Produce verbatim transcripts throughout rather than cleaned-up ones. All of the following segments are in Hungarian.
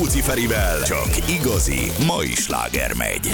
Rádióci Ferivel csak igazi mai sláger megy.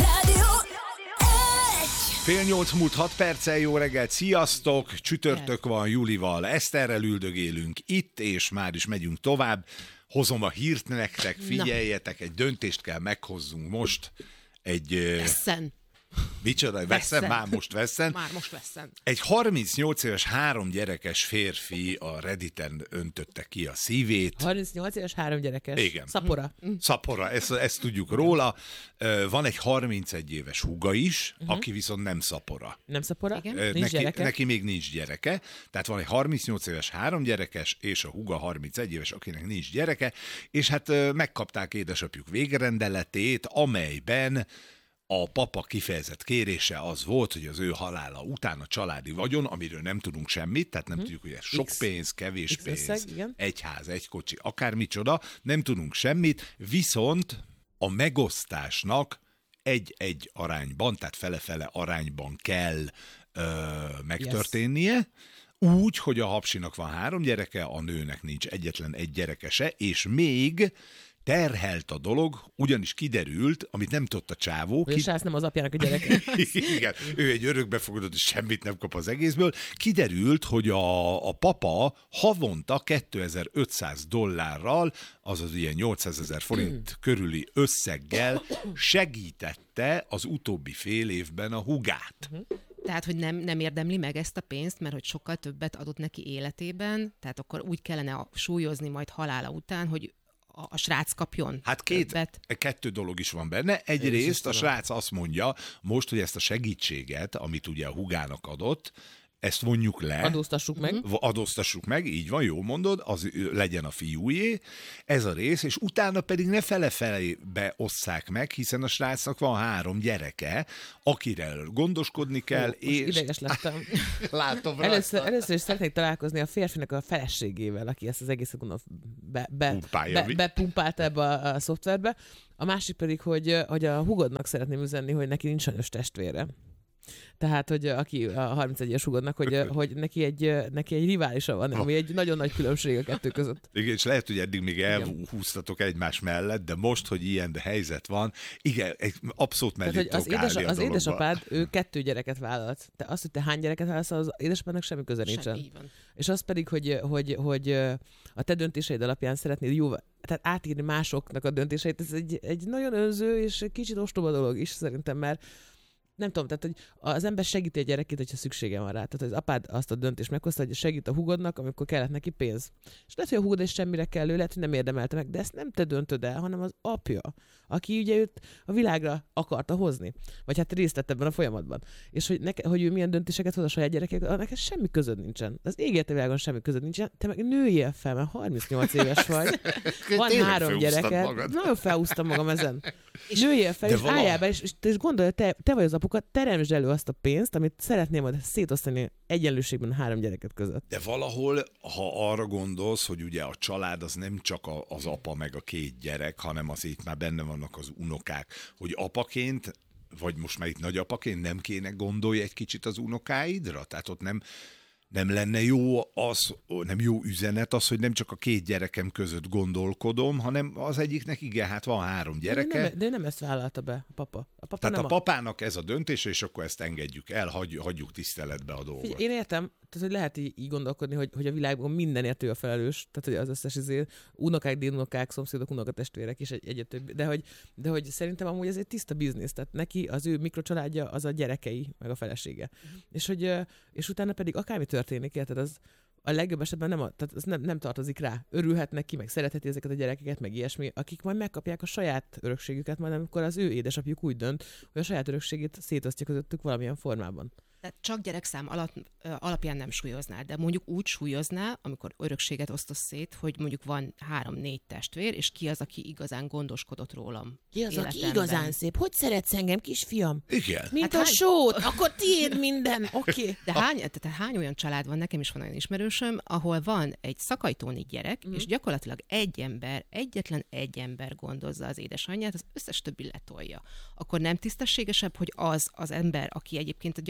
Fél nyolc múlt hat perccel, jó reggelt, sziasztok! Csütörtök van Julival, Eszterrel üldögélünk itt, és már is megyünk tovább. Hozom a hírt nektek, figyeljetek, egy döntést kell meghozzunk most. Egy... Vesszen. Micsoda, veszem? Már most veszem. Már most veszem. Egy harmincnyolc éves, három gyerekes férfi a Redditen öntötte ki a szívét. harmincnyolc éves, három gyerekes. Igen. Szapora. Mm. Szapora, ezt, ezt tudjuk róla. Van egy harmincegy éves húga is, uh-huh. aki viszont nem szapora. Nem szapora? Igen. Nincs Neki, gyereke. neki még nincs gyereke. Tehát van egy harmincnyolc éves, három gyerekes, és a húga harmincegy éves, akinek nincs gyereke. És hát megkapták édesapjuk végrendeletét, amelyben a papa kifejezett kérése az volt, hogy az ő halála után a családi vagyon, amiről nem tudunk semmit, tehát nem hmm. tudjuk, hogy ez sok X, pénz, kevés X pénz, összeg, egy ház, egy kocsi, akármicsoda, nem tudunk semmit, viszont a megosztásnak egy-egy arányban, tehát fele-fele arányban kell ö, megtörténnie, yes. Úgy, hogy a hapsinak van három gyereke, a nőnek nincs egyetlen egy gyereke se, és még terhelt a dolog, ugyanis kiderült, amit nem tudott a csávó. És ez nem az apjának a gyereke. Igen, ő egy örökbefogadott, és semmit nem kap az egészből. Kiderült, hogy a, a papa havonta kétezer-ötszáz dollárral, azaz ilyen nyolcszázezer forint körüli összeggel segítette az utóbbi fél évben a húgát. Tehát, hogy nem, nem érdemli meg ezt a pénzt, mert hogy sokkal többet adott neki életében, tehát akkor úgy kellene a, súlyozni majd halála után, hogy a, a srác kapjon Hát két, többet. kettő dolog is van benne. Egyrészt a srác azt mondja most, hogy ezt a segítséget, amit ugye a húgának adott, ezt vonjuk le. Adóztassuk meg. Adóztassuk meg, így van, jól mondod, az legyen a fiújé, ez a rész, és utána pedig ne fele-felébe osszák meg, hiszen a srácnak van három gyereke, akire gondoskodni kell. Ó, és... ideges lettem. Látom először, először is szeretnék találkozni a férfinak a feleségével, aki ezt az egészet gondolom be, be, be, bepumpálta ebbe a, a szoftverbe. A másik pedig, hogy, hogy a húgodnak szeretném üzenni, hogy neki nincs anyós testvére. Tehát, hogy aki a harmincegyes húgodnak, hogy, hogy neki, egy, neki egy riválisa van, ami egy nagyon nagy különbség a kettő között. Igen, és lehet, hogy eddig még elhúztatok egymás mellett, de most, hogy ilyen helyzet van, igen, abszolút mellé tudok az, édes, állni a az dologba. Édesapád, ő kettő gyereket vállalt. Te azt, hogy te hány gyereket vállalsz, az édesapádnak semmi köze nincsen. És az pedig, hogy, hogy, hogy a te döntéseid alapján szeretnéd jó, tehát átírni másoknak a döntéseit, ez egy, egy nagyon önző és kicsit ostoba dolog is szerintem, mert nem tudom, tehát hogy az ember segíti a gyerekét, hogyha szüksége van rá. Tehát az apád azt a döntést meghozta, hogy segít a húgodnak, amikor kellett neki pénz. És lehet, hogy a húgod is semmire kellő, lehet, hogy nem érdemelte meg, de ezt nem te döntöd el, hanem az apja, aki ugye őt a világra akarta hozni. Vagy hát részt vett ebben a folyamatban. És hogy, neke, hogy ő milyen döntéseket hoz a saját gyerekek, neked semmi közöd nincsen. Az égért a világon semmi közöd nincsen. Te meg nőjél fel, mert harmincnyolc éves vagy. Van három gyereke. Nagyon felhúztam magam ezen. És nőjél fel, és vala... álljál be, és, és, és gondolj, te, te vagy az apuka, teremtsd elő azt a pénzt, amit szeretném majd szétosztani egyenlőségben a három gyereket között. De valahol, ha arra gondolsz, hogy ugye a család az nem csak a, az apa meg a két gyerek, hanem az itt már benne vannak az unokák, hogy apaként, vagy most már itt nagyapaként nem kéne gondolj egy kicsit az unokáidra? Tehát ott nem... Nem lenne jó az, nem jó üzenet az, hogy nem csak a két gyerekem között gondolkodom, hanem az egyiknek igen, hát van három gyereke. De, nem, de nem ezt vállalta be a papa. A papa Tehát nem a papának ez a döntése, és akkor ezt engedjük el, hagy, hagyjuk tiszteletbe a dolgot. Figyelj, én értem, tehát hogy lehet így, így gondolkodni, hogy, hogy a világban mindenért ő a felelős, tehát hogy az összes izé, unokák, dédunokák, szomszédok, unokatestvérek is egy, egyet több, de hogy, de hogy szerintem amúgy ez egy tiszta biznisz, tehát neki az ő mikrocsaládja az a gyerekei, meg a felesége. Uh-huh. És, hogy, és utána pedig akármi történik, érted, az a legjobb esetben nem, a, tehát az nem, nem tartozik rá. Örülhet neki, meg szeretheti ezeket a gyerekeket, meg ilyesmi, akik majd megkapják a saját örökségüket, majd amikor az ő édesapjuk úgy dönt, hogy a saját örökségét szétosztja közöttük valamilyen formában. Tehát csak gyerekszám alap, alapján nem súlyoznál, de mondjuk úgy súlyoznál, amikor örökséget osztasz szét, hogy mondjuk van három-négy testvér, és ki az, aki igazán gondoskodott rólam. Ki az, életemben. Aki igazán szép? Hogy szeretsz engem, kisfiam? Igen. Mint hát a hány... sót, akkor tiéd minden, oké. Okay. De hány, tehát hány olyan család van, nekem is van olyan ismerősöm, ahol van egy szakajtóni gyerek, mm. és gyakorlatilag egy ember, egyetlen egy ember gondozza az édesanyját, az összes többi letolja. Akkor nem tisztességesebb, hogy az az ember, aki egyébként gyakorlatilag a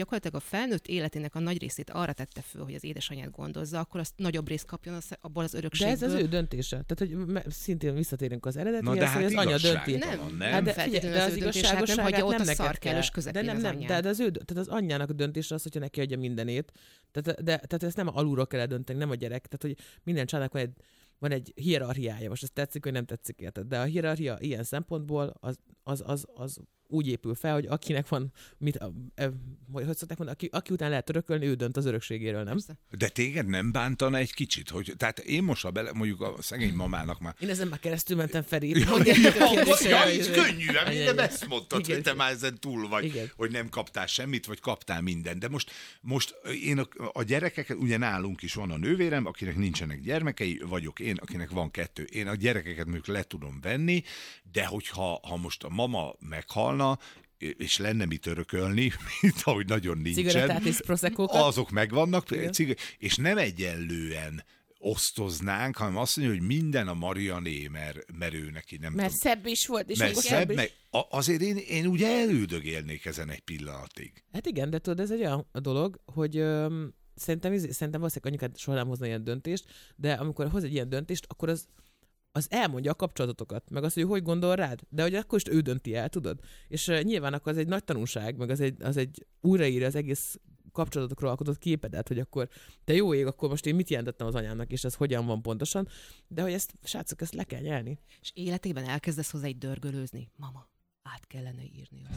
felnőtt életének a nagy részét arra tette föl, hogy az édesanyját gondozza, akkor azt nagyobb részt kapjon az, abból az örökségből. De ez az ő döntése. Tehát, hogy szintén visszatérünk az eredetihez, hát hogy az anya dönti. Nem, nem. Hát de, figyelj, de az igazságosságát nem hagyja ott nem a neked szarkelős kell. közepén De nem, az nem, anyját. de az, ő, tehát az anyjának a döntése az, hogyha neki adja mindenét. Tehát, de, tehát ezt nem alulról kell eldönteni, nem a gyerek. Tehát, hogy minden családnak van egy, van egy hierarchiája. Most ez tetszik, hogy nem tetszik, érted. De a hierarchia ilyen szempontból az, az, az, az úgy épül fel, hogy akinek van, mit, e, hogy szokták mondani, aki, aki után lehet örökölni, ő dönt az örökségéről, nem? Persze. De téged nem bántana egy kicsit? Hogy, tehát én most, ha bele, mondjuk a szegény mamának már... Én ezen már keresztül mentem, Feri. Ja, Mondják, ja, a kérdésre, ja, hogy- ez könnyű, hát Igen, minden igen. ezt mondtad, Igen, hogy te igen. már ezen túl vagy, Igen. hogy nem kaptál semmit, vagy kaptál mindent. De most, most én a, a gyerekek, ugye nálunk is van a nővérem, akinek nincsenek gyermekei, vagyok én, akinek van kettő. Én a gyerekeket mondjuk le tudom venni, de hogyha ha most a mama meghalna, és lenne mit örökölni, mint ahogy nagyon nincsen. Cigarettát és proszekkókat. Azok megvannak, Igen. cig- és nem egyenlően osztoznánk, hanem azt mondja, hogy minden a Mariané, mert, mert ő neki nem Mert tudom. szebb is volt, és Mert akkor szebb, is. meg, a, azért én, én ugye elődögélnék ezen egy pillanatig. Hát igen, de tudod, ez egy olyan dolog, hogy öm, szerintem, izé- szerintem valószínűleg anyukád soha nem hozna ilyen döntést, de amikor hoz egy ilyen döntést, akkor az, az elmondja a kapcsolatokat, meg azt, hogy hogy gondol rád, de hogy akkor is ő dönti el, tudod? És uh, nyilván akkor az egy nagy tanulság, meg az egy, az egy újraírja az egész kapcsolatokról alkotott képedet, hogy akkor te jó ég, akkor most én mit jelentettem az anyámnak, és ez hogyan van pontosan, de hogy ezt, srácok, ezt le kell nyelni. És életében elkezdesz hozzá egy dörgölőzni. Mama, át kellene írni.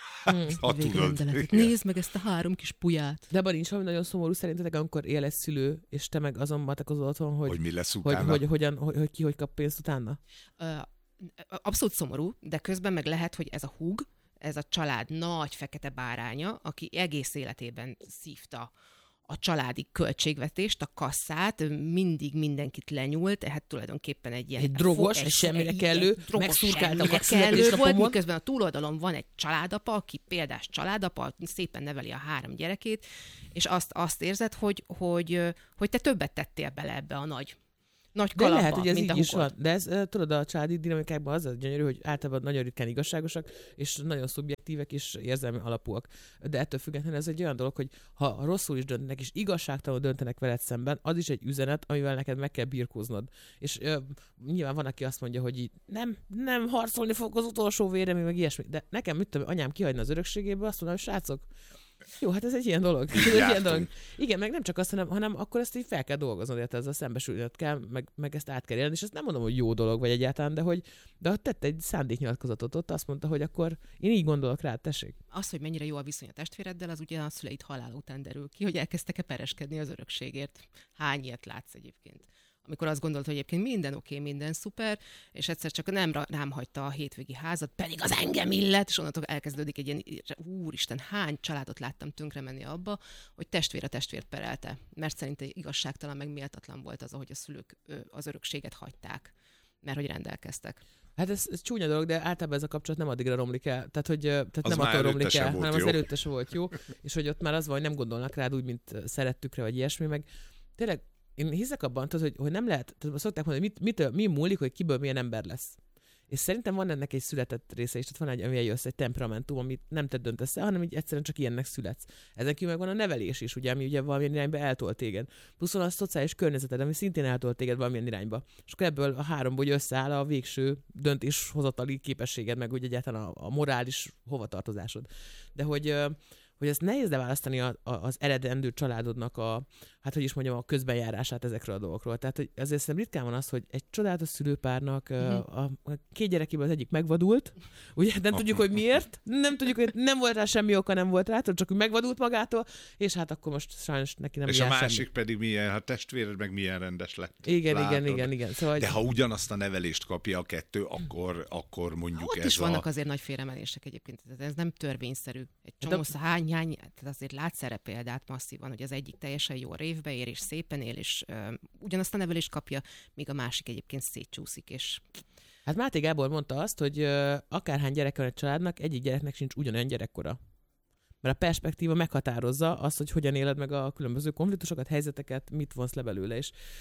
Ha tudod. Végrendeletet. Igen. Nézd meg ezt a három kis puját. De abban nincs valami nagyon szomorú szerintetek, amikor él egy szülő, és te meg azon matekozol otthon, hogy, Hogy mi lesz hogy, utána. hogy, hogyan, hogy, hogy ki hogy kap pénzt utána? Ö, Abszolút szomorú, de közben meg lehet, hogy ez a húg, ez a család nagy fekete báránya, aki egész életében szívta a családi költségvetést, a kasszát, mindig mindenkit lenyúlt, tehát tulajdonképpen egy ilyen... Egy drogos, egy semmire kellő, megszurkáltak a születésnapomon. Miközben a túloldalon van egy családapa, aki példás családapa, szépen neveli a három gyerekét, és azt, azt érzed, hogy, hogy, hogy te többet tettél bele ebbe a nagy nagy De kalapba, lehet, hogy ez mint a így is hugod. van. De ez, uh, tudod, a családi dinamikákban az a gyönyörű, hogy általában nagyon ritkán igazságosak, és nagyon szubjektívek és érzelmi alapúak. De ettől függetlenül ez egy olyan dolog, hogy ha rosszul is döntenek, és igazságtalanul döntenek veled szemben, az is egy üzenet, amivel neked meg kell birkóznod. És uh, nyilván van, aki azt mondja, hogy így, nem, nem harcolni fogok az utolsó véremig, meg ilyesmi. De nekem, mit tudom, anyám kihagyna az örökségéből, azt mondom, hogy srácok, jó, hát ez egy ilyen dolog. Ez egy ilyen dolog. Igen, meg nem csak azt, hanem, hanem akkor ezt így fel kell dolgoznod, illetve ezzel szembesülnöd kell, meg, meg ezt át kell élni, és ezt nem mondom, hogy jó dolog vagy egyáltalán, de hogy de ott tett egy szándéknyilatkozatot, ott azt mondta, hogy akkor én így gondolok rá, tessék. Az, hogy mennyire jó a viszony a testvéreddel, az ugye a szüleid halál után derül ki, hogy elkezdtek-e pereskedni az örökségért. Hány ilyet látsz egyébként? Amikor azt gondolt, hogy egyébként minden oké, okay, minden szuper, és egyszer csak nem rám hagyta a hétvégi házat, pedig az engem illet, és onnantól elkezdődik egy ilyen, úristen, hány családot láttam tönkre menni abba, hogy testvér a testvért perelte, mert szerinte igazságtalan, meg méltatlan volt az, ahogy a szülők az örökséget hagyták, mert hogy rendelkeztek. Hát ez, ez csúnya dolog, de általában ez a kapcsolat nem addigra romlik el. Tehát, hogy tehát Az nem már attól romlik előtte el, se volt hanem jó. az előtte se volt jó, és hogy ott már az van, hogy nem gondolnak rád úgy, mint szerettük rá, vagy ilyesmi, meg tényleg én hiszek abban, tudod, hogy, hogy nem lehet, tehát szokták mondani, hogy mit, mit, mi múlik, hogy kiből milyen ember lesz. És szerintem van ennek egy született része is, tehát van egy, ami jössz, egy temperamentum, amit nem te döntesz el, hanem így egyszerűen csak ilyennek születsz. Ezen kívül meg van a nevelés is, ugye, ami ugye valamilyen irányba eltolt téged. Plusz van a szociális környezeted, ami szintén eltolt téged valamilyen irányba. És akkor ebből a háromból összeáll a végső döntéshozatali képességed, meg úgy egyáltalán a, a morális hovatartozásod. De hogy hogy ezt nehéz leválasztani a, a, az eredendő családodnak a, hát hogy is mondjam, a közbenjárását ezekről a dolgokról. Tehát hogy azért szerintem ritkán van az, hogy egy csodálatos szülőpárnak mm-hmm. a, a két gyerekéből az egyik megvadult, ugye nem tudjuk, hogy miért, nem tudjuk, hogy nem volt rá semmi oka, nem volt rá, csak úgy megvadult magától, és hát akkor most sajnos neki nem és jár a másik semmi. pedig milyen, hát testvéred meg milyen rendes lett. Igen, Látod? igen, igen, igen. Szóval, De ha ugyanazt a nevelést kapja a kettő, akkor, akkor mondjuk Ott ez is vannak a... azért nagy félremenések egyébként, tehát ez nem törvényszerű. Egy csomó De- hány, hány, tehát azért látsz erre példát masszívan, hogy az egyik teljesen jó révbe ér, és szépen él, és ö, ugyanazt a nevelést kapja, míg a másik egyébként szétcsúszik, és Hát Máté Gábor mondta azt, hogy ö, akárhány gyerek van egy családnak, egyik gyereknek sincs ugyanolyan gyerekkora. Mert a perspektíva meghatározza azt, hogy hogyan éled meg a különböző konfliktusokat, helyzeteket, mit vonsz le belőle. És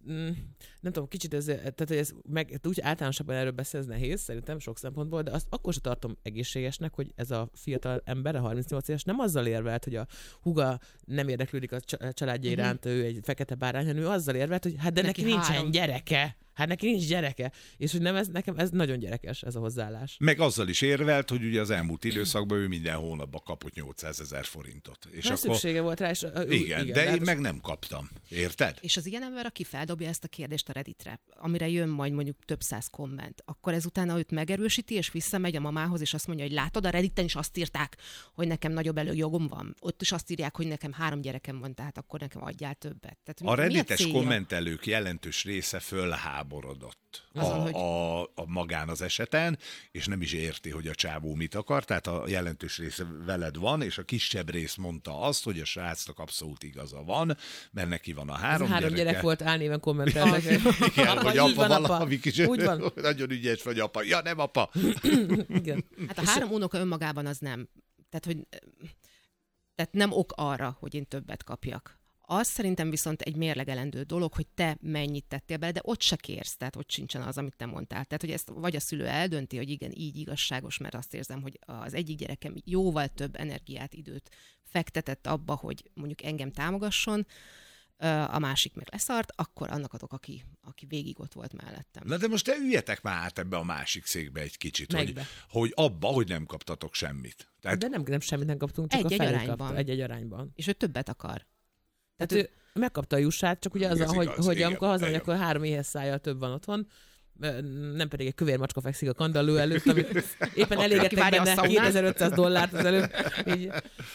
nem tudom, kicsit ez, tehát ez meg, úgy általánosabban erről beszélni nehéz, szerintem sok szempontból, de azt akkor sem tartom egészségesnek, hogy ez a fiatal ember, a harmincnyolc éves nem azzal érvelt, hogy a húga nem érdeklődik a családja iránt, uh-huh. ő egy fekete bárány, hanem ő azzal érvelt, hogy hát de neki, neki nincsen három. gyereke. Hát neki nincs gyereke. És hogy nem, ez, nekem ez nagyon gyerekes, ez a hozzáállás. Meg azzal is érvelt, hogy ugye az elmúlt időszakban ő minden hónapban kapott nyolcszázezer forintot. És akkor... szüksége volt rá, és... Igen, igen, de én meg nem kaptam. Érted? És az ilyen ember, aki feldobja ezt a kérdést a Redditre, amire jön majd mondjuk több száz komment, akkor ezután őt megerősíti, és visszamegy a mamához, és azt mondja, hogy látod, a Redditen is azt írták, hogy nekem nagyobb előjogom van. Ott is azt írják, hogy nekem három gyerekem van, tehát akkor nekem adjál többet. Tehát a reddites kommentelők jelentős része fölháborodott a, Azon, hogy... a, a magán az eseten, és nem is érti, hogy a csávó mit akar, tehát a jelentős része veled van, és a kisebb rész mondta azt, hogy a srácnak abszolút igaza van, mert neki van a három, három gyereke. gyerek volt, álnéven kommentelnek. Igen, apa, hogy apa, van, valami kis, úgy van. nagyon ügyes vagy apa. Ja, nem apa. Igen. Hát a három unoka önmagában az nem. Tehát, hogy, tehát nem ok arra, hogy én többet kapjak. Az szerintem viszont egy mérlegelendő dolog, hogy te mennyit tettél bele, de ott se kérsz, tehát ott sincsen az, amit te mondtál. Tehát, hogy ezt vagy a szülő eldönti, hogy igen, így igazságos, mert azt érzem, hogy az egyik gyerekem jóval több energiát, időt fektetett abba, hogy mondjuk engem támogasson, a másik meg leszart, akkor annak adok, aki, aki végig ott volt mellettem. Na de most te üljetek már át ebbe a másik székbe egy kicsit, hogy, hogy abba, hogy nem kaptatok semmit. Tehát... De nem, nem semmit nem kaptunk, csak egy-egy a felét arányban. kapta. Egy-egy arányban. És ő többet akar. Tehát ő, ő megkapta a jussát, csak ugye az, az hogy, igaz, hogy igen, amikor hazamegy, akkor három éhes szájjal több van otthon, nem pedig egy kövér macska fekszik a kandalló előtt, amit éppen elégettek benne kétezer-ötszáz dollárt az előbb. Így,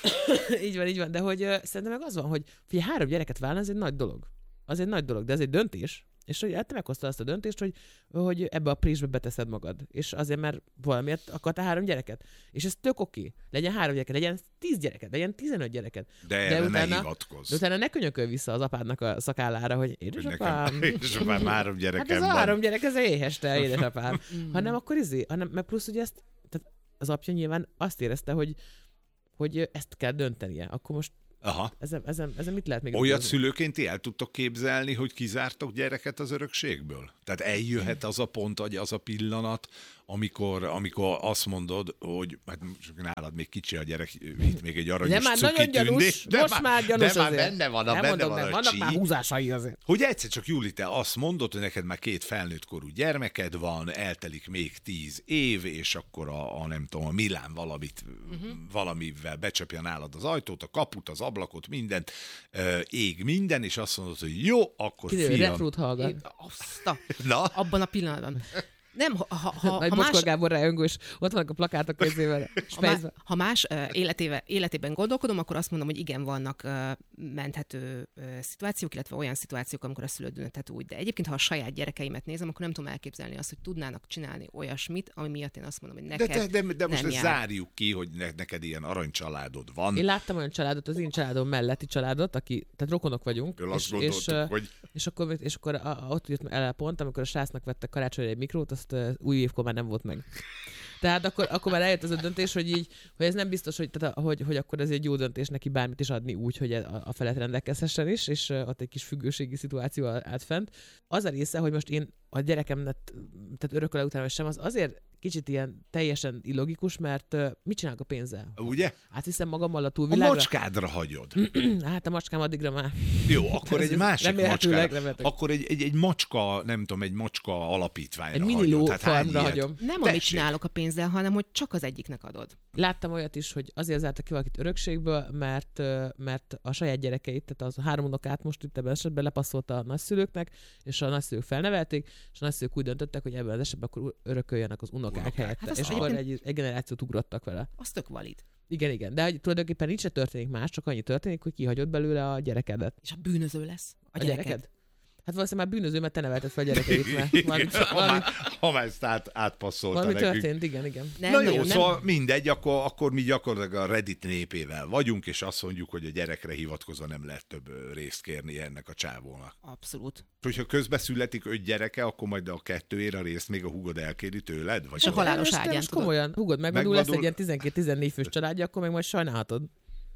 így van, így van. De hogy uh, szerintem meg az van, hogy figyelj, három gyereket vállalni, ez egy nagy dolog. Az egy nagy dolog, de ez egy döntés. És hogy te meghoztad azt a döntést, hogy, hogy ebbe a présbe beteszed magad. És azért, mert valamiért akartál három gyereket. És ez tök oké. Legyen három gyereket, legyen tíz gyereket, legyen tizenöt gyereket. De, de erre utána, ne hivatkozz. De utána ne könyökölj vissza az apádnak a szakállára, hogy édesapám. Édesapám, három gyerekem hát ez van. a három gyerek, ez éhes te, édesapám. hanem akkor izé, hanem, meg plusz ugye ezt, tehát az apja nyilván azt érezte, hogy, hogy ezt kell döntenie. Akkor most Aha. Ezen, ezen, ezen mit lehet még... Olyat dolgozni? Szülőként ti el tudtok képzelni, hogy kizártok gyereket az örökségből? Tehát eljöhet az a pont, vagy az a pillanat, amikor, amikor azt mondod, hogy hát nálad még kicsi a gyerek, itt még egy aranyos cuki tündé. De már nagyon gyanús, most már gyanús de azért. már benne van a, nem benne mondom, van nem, a vannak csí. már húzásai azért. Hogy egyszer csak, Júli, te azt mondod, hogy neked már két felnőtt korú gyermeked van, eltelik még tíz év, és akkor a, a nem tudom, a Milán valamit, uh-huh. valamivel becsapja nálad az ajtót, a kaput, az ablakot, mindent, uh, ég minden, és azt mondod, hogy jó, akkor Kiderül, fiam. Retrót hallgat. Azt a, Na? abban a pillanatban. Nem, ha, ha, ha, Nagy ha Bocskor más... Gábor rájöngő, és ott vannak a plakátok kezével. Ha, má, ha más uh, életébe, életében gondolkodom, akkor azt mondom, hogy igen, vannak uh, menthető uh, szituációk, illetve olyan szituációk, amikor a szülő dönthet úgy. De egyébként, ha a saját gyerekeimet nézem, akkor nem tudom elképzelni azt, hogy tudnának csinálni olyasmit, ami miatt én azt mondom, hogy neked De, de, de, de most nem ezt jár. zárjuk ki, hogy ne, neked ilyen aranycsaládod van. Én láttam olyan családot, az én családom melletti családot, aki, tehát rokonok vagyunk. És, azt és, és, hogy... és akkor, és akkor a, a, ott jött el a pont, amikor a srácnak vettek karácsonyra egy mikrót, azt uh, új évkor már nem volt meg. Tehát akkor, akkor már eljött az a döntés, hogy így, hogy ez nem biztos, hogy, tehát, hogy, hogy akkor ez egy jó döntés neki bármit is adni úgy, hogy a, a felett rendelkezhessen is, és uh, ott egy kis függőségi szituáció állt fent. Az a része, hogy most én a gyerekemnek, tehát örököle után sem, az azért kicsit ilyen teljesen illogikus, mert uh, mit csinálok a pénzzel? Ugye? Átviszem magammal a A túlvilágra? macskádra hagyod. Hát a macskám addigra már. Jó, akkor egy másik macska. Akkor egy, egy, egy macska, nem tudom, egy macska alapítványra egy mini ló hagyod. farmra hagyom. Nem Tessék. Amit csinálok a pénzzel, hanem hogy csak az egyiknek adod. Láttam olyat is, hogy azért zártak ki valakit örökségből, mert, mert a saját gyerekeit, tehát az három unokát most itt ebben esetben lepasszolta a nagyszülőknek, és a nagyszülők felnevelték, és a nagyszülők úgy döntöttek, hogy ebben az esetben akkor örököljenek az unokák, unokák. helyett. Hát és akkor egy, egy generációt ugrottak vele. Az tök valid. Igen, igen. De tulajdonképpen nincs se történik más, csak annyi történik, hogy kihagyod belőle a gyerekedet. És a bűnöző lesz a, a gyereked. gyereked? Hát valószínűleg már bűnöző, mert te nevelted fel a gyerekeit. Mert valami, ha, már, ha már ezt át, átpasszolta valami nekünk. történt, igen, igen. Nem, Na jó, nem, szóval nem. mindegy, akkor, akkor mi gyakorlatilag a Reddit népével vagyunk, és azt mondjuk, hogy a gyerekre hivatkozva nem lehet több részt kérni ennek a csávónak. Abszolút. Hogyha közbe születik öt gyereke, akkor majd a kettőért a részt még a húgod elkéri tőled? Vagy és a halálos ágyán. Most komolyan, húgod megvadul, lesz egy ilyen tizenkét-tizennégy fős családja, akkor meg majd sajnálhatod.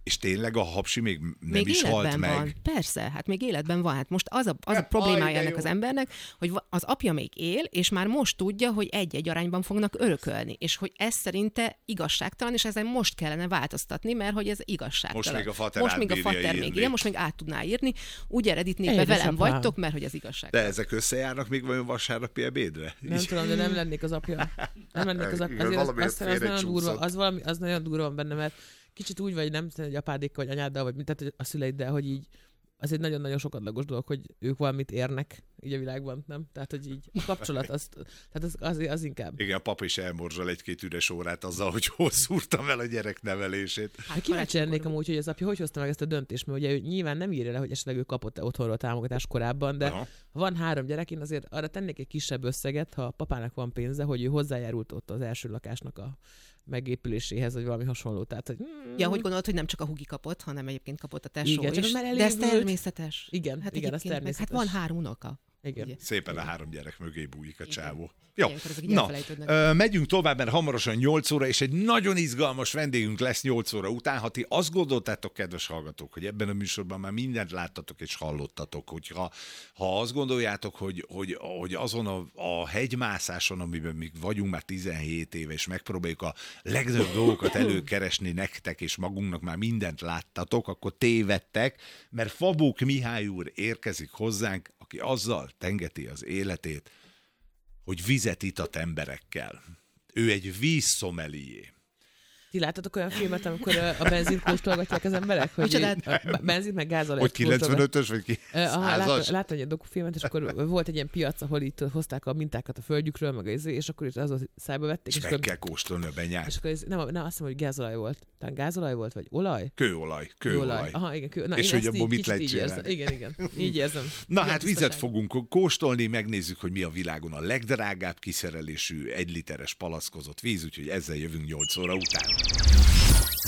És tényleg a hapsi még nem még is halt meg? Van. Persze, hát még életben van. Hát most az a, az a problémája ennek az embernek, hogy az apja még él, és már most tudja, hogy egy-egy arányban fognak örökölni. És hogy ez szerinte igazságtalan, és ezen most kellene változtatni, mert hogy ez igazságtalan. Most még a fater Most még a fater még írja, most még át tudná írni. Úgy eredítnék be, velem vagytok, mert hogy ez igazságtalan. De ezek összejárnak még vajon vasárnapi ebédre? Nem Így. tudom, de nem lennék az apja. Nem lennék az apja. Azért az, az, az, nagyon durva, az, valami, az nagyon durva van benne, mert kicsit úgy vagy, nem tudom, hogy apádékkal, vagy anyáddal, vagy tehát a szüleiddel, hogy így az egy nagyon-nagyon sokadlagos dolog, hogy ők valamit érnek így a világban, nem? Tehát, hogy így a kapcsolat, az, tehát az, az, az inkább. Igen, a pap is elmorzsal egy-két üres órát azzal, hogy hol szúrtam el a gyerek nevelését. Hát kíváncsi lennék amúgy, hogy az apja hogy hozta meg ezt a döntést, mert ugye ő nyilván nem írja le, hogy esetleg ő kapott-e otthonról támogatást korábban, de aha. ha van három gyerek, én azért arra tennék egy kisebb összeget, ha a papának van pénze, hogy ő hozzájárult ott az első lakásnak a megépüléséhez, vagy valami hasonló. Tehát, hogy... Mm, ja, hogy gondolod, hogy nem csak a hugi kapott, hanem egyébként kapott a tesó igen, is. De ez természetes. Igen, hát igen, ez természetes. Hát van három unoka. Igen. Ugye? Szépen igen. a három gyerek mögé bújik a csávó. Igen. Jó, na, ö, megyünk tovább, mert hamarosan nyolc óra, és egy nagyon izgalmas vendégünk lesz nyolc óra után. Ha ti azt gondoltátok, kedves hallgatók, hogy ebben a műsorban már mindent láttatok és hallottatok, hogyha ha azt gondoljátok, hogy, hogy, hogy azon a, a hegymászáson, amiben mi vagyunk már tizenhét éve, és megpróbáljuk a legnagyobb dolgokat előkeresni nektek, és magunknak már mindent láttatok, akkor tévedtek, mert Fabók Mihály úr érkezik hozzánk, aki azzal tengeti az életét, hogy vizet itat emberekkel. Ő egy vízszomelié. Ti láttatok olyan filmet, amikor a benzint kóstolgatják az emberek? Hogy a benzint meg gázolajat hogy kilencvenötös vagy ki? Láttam egy dokumentumfilmet, és akkor volt egy ilyen piac, ahol itt hozták a mintákat a földjükről, meg az, és akkor itt azon szájba vették. És, és meg kell kóstolni a benyát. És akkor ez, nem, nem azt hiszem, hogy gázolaj volt. Tehát gázolaj volt, vagy olaj? Kőolaj. Kőolaj. Aha, igen, kő. Na, és hogy abból mit lehet csinálni? Igen, igen. Így érzem. Na hát vizet fogunk kóstolni, megnézzük, hogy mi a világon a legdrágább kiszerelésű egy literes palackozott víz, úgyhogy ezzel jövünk nyolc óra után.